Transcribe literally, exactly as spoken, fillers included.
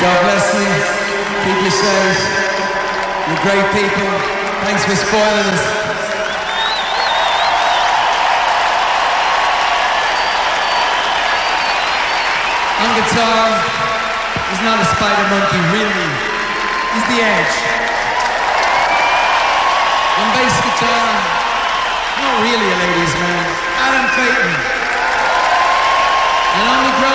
God bless you. Keep your safe. You're great people. Thanks for spoiling us. On guitar, he's not a spider monkey, really. He's the Edge. On bass guitar, not really a ladies' man, Adam Clayton. And on the drum,